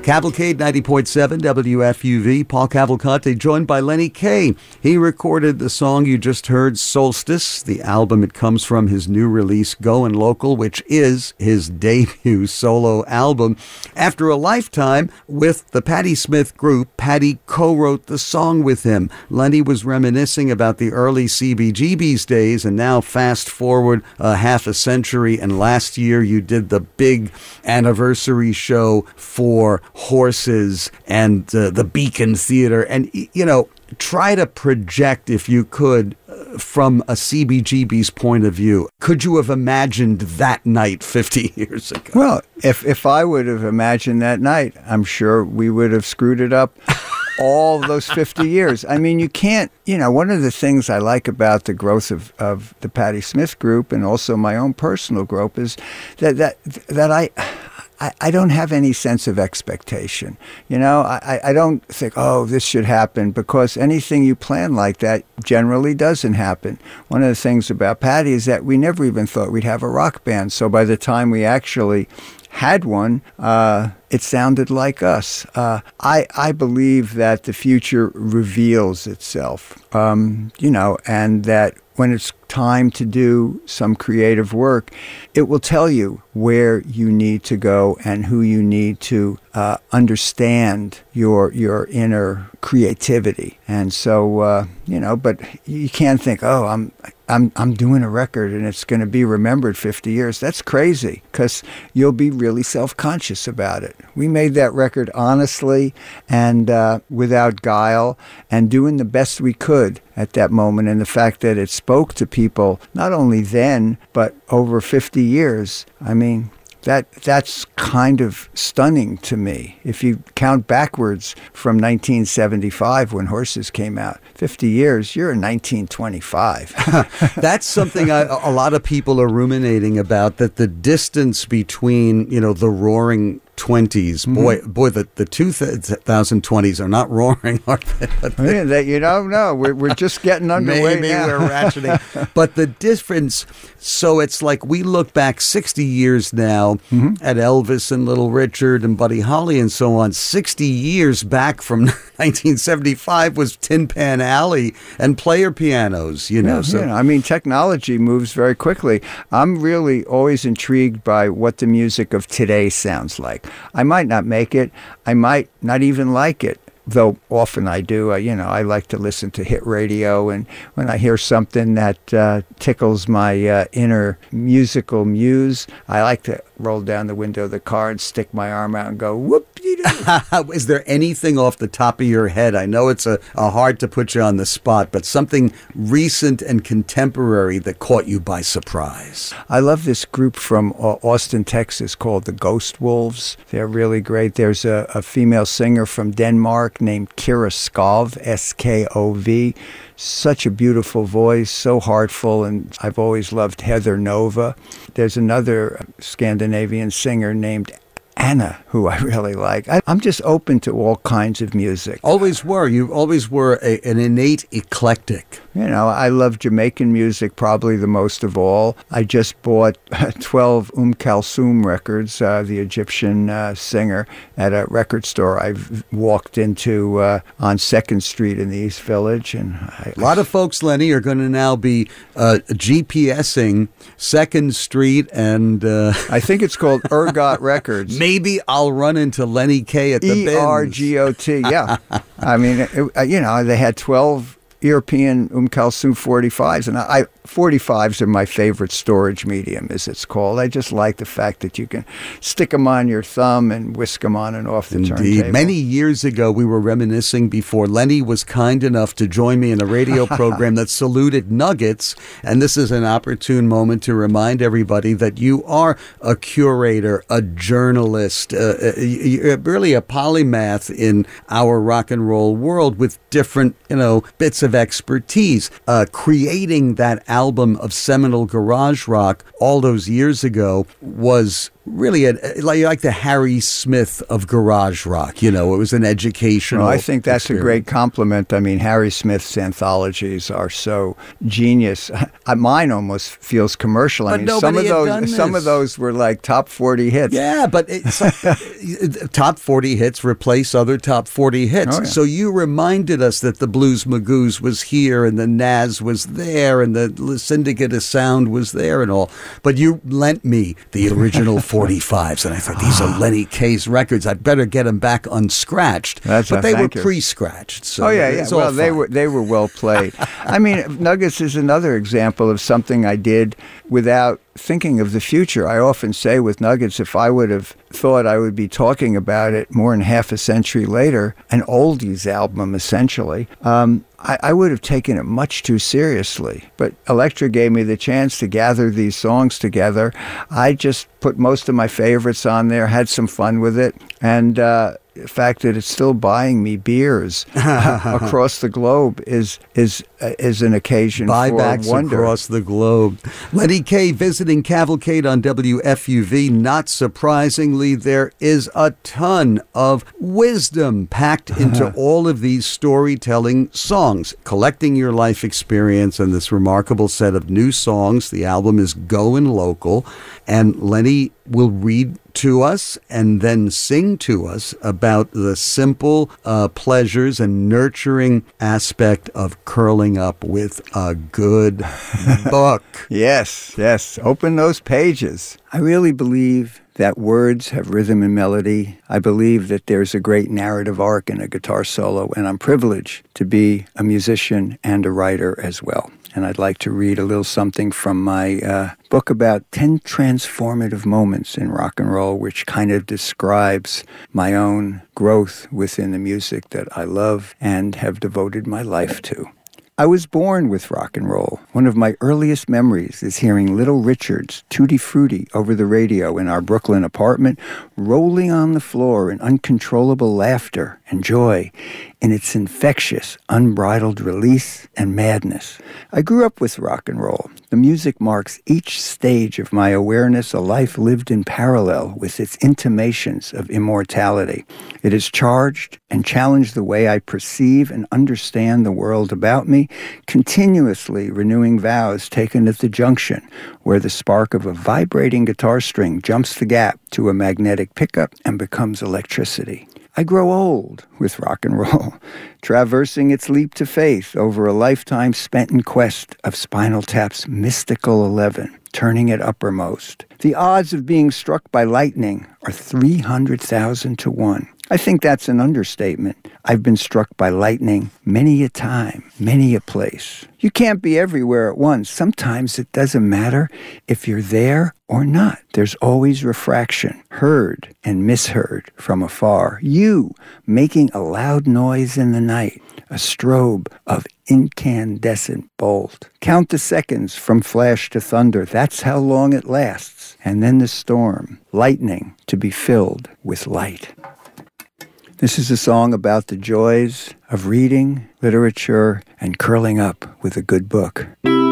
Cavalcade 90.7 WFUV. Paul Cavalcante joined by Lenny Kaye. He recorded the song you just heard, Solstice, the album. It comes from his new release, Goin' Local, which is his debut solo album. After a lifetime with the Patti Smith Group, Patti co-wrote the song with him. Lenny was reminiscing about the early CBGB's days, and now fast forward half a century, and last year you did the big anniversary show for Horses and the Beacon Theater, and try to project, if you could, from a CBGB's point of view. Could you have imagined that night 50 years ago? Well, if I would have imagined that night, I'm sure we would have screwed it up all those 50 years. I mean, you can't, one of the things I like about the growth of the Patti Smith Group and also my own personal growth is that I don't have any sense of expectation. I don't think, this should happen, because anything you plan like that generally doesn't happen. One of the things about Patti is that we never even thought we'd have a rock band. So by the time we actually had one, it sounded like us. I believe that the future reveals itself, and that when it's time to do some creative work, it will tell you where you need to go and who you need to understand your inner creativity. And so, but you can't think, I'm doing a record and it's going to be remembered 50 years. That's crazy, because you'll be really self-conscious about it. We made that record honestly and without guile, and doing the best we could at that moment. And the fact that it spoke to people not only then, but over 50 years, I mean, that's kind of stunning to me. If you count backwards from 1975 when Horses came out, 50 years, you're in 1925. That's something a lot of people are ruminating about, that the distance between, the roaring 20s, boy, the 2020s are not roaring, are they? You don't know. We're just getting underway. Maybe now. We're ratcheting. But the difference, so it's like we look back 60 years now at Elvis and Little Richard and Buddy Holly and so on. 60 years back from 1975 was Tin Pan Alley and player pianos, I mean, technology moves very quickly. I'm really always intrigued by what the music of today sounds like. I might not make it. I might not even like it, though often I do. I like to listen to hit radio, and when I hear something that tickles my inner musical muse, I like to roll down the window of the car and stick my arm out and go, whoop-de-doo. Is there anything off the top of your head? I know it's a hard to put you on the spot, but something recent and contemporary that caught you by surprise. I love this group from Austin, Texas called the Ghost Wolves. They're really great. There's a female singer from Denmark named Kira Skov, S-K-O-V. Such a beautiful voice, so heartful, and I've always loved Heather Nova. There's another Scandinavian singer named Anna, who I really like. I'm just open to all kinds of music. Always were. You always were an innate eclectic. I love Jamaican music probably the most of all. I just bought 12 Kulthum records, the Egyptian singer, at a record store I've walked into on 2nd Street in the East Village. And a lot of folks, Lenny, are going to now be GPSing 2nd Street and... I think it's called Ergot Records. Maybe I'll run into Lenny Kaye at the bins. ERGOT, yeah. I mean, they had 12 European Kulthum 45s, and 45s are my favorite storage medium, as it's called. I just like the fact that you can stick them on your thumb and whisk them on and off the turntable. Many years ago, we were reminiscing before Lenny was kind enough to join me in a radio program that saluted nuggets, and this is an opportune moment to remind everybody that you are a curator, a journalist, really a polymath in our rock and roll world with different, bits of expertise. Creating that album of seminal garage rock all those years ago was really like the Harry Smith of garage rock. You know, it was an educational. Well, I think that's experience. a great compliment. I mean, Harry Smith's anthologies are so genius. Mine almost feels commercial. I But mean, some nobody of those were like top 40 hits. Yeah, but it's top 40 hits replace other top 40 hits. Oh, yeah. So you reminded us that the Blues Magoos was here and the Naz was there and the Syndicate of Sound was there and all. But you lent me the original 45s, and I thought, these are Lenny Kaye's records. I'd better get them back unscratched. But they were pre-scratched. So yeah. Well, they were well played. I mean, Nuggets is another example of something I did without thinking of the future. I often say with Nuggets, if I would have thought I would be talking about it more than half a century later, an oldies album essentially, I would have taken it much too seriously. But Elektra gave me the chance to gather these songs together. I just put most of my favorites on there, had some fun with it, and the fact that it's still buying me beers across the globe is an occasion Buybacks for wonder. Across the globe. Lenny Kaye visiting Cavalcade on WFUV. Not surprisingly, there is a ton of wisdom packed into all of these storytelling songs, collecting your life experience and this remarkable set of new songs. The album is Goin' Local, and Lenny will read to us and then sing to us about the simple pleasures and nurturing aspect of curling up with a good book. Yes. Open those pages. I really believe that words have rhythm and melody. I believe that there's a great narrative arc in a guitar solo, and I'm privileged to be a musician and a writer as well. And I'd like to read a little something from my book about 10 transformative moments in rock and roll, which kind of describes my own growth within the music that I love and have devoted my life to. I was born with rock and roll. One of my earliest memories is hearing Little Richard's Tutti Frutti over the radio in our Brooklyn apartment, rolling on the floor in uncontrollable laughter and joy in its infectious, unbridled release and madness. I grew up with rock and roll. The music marks each stage of my awareness, a life lived in parallel with its intimations of immortality. It has charged and challenged the way I perceive and understand the world about me, continuously renewing vows taken at the junction, where the spark of a vibrating guitar string jumps the gap to a magnetic pickup and becomes electricity. I grow old with rock and roll, traversing its leap to faith over a lifetime spent in quest of Spinal Tap's mystical 11, turning it uppermost. The odds of being struck by lightning are 300,000 to 1. I think that's an understatement. I've been struck by lightning many a time, many a place. You can't be everywhere at once. Sometimes it doesn't matter if you're there or not. There's always refraction, heard and misheard from afar. You making a loud noise in the night, a strobe of incandescent bolt. Count the seconds from flash to thunder. That's how long it lasts. And then the storm, lightning to be filled with light. This is a song about the joys of reading, literature, and curling up with a good book.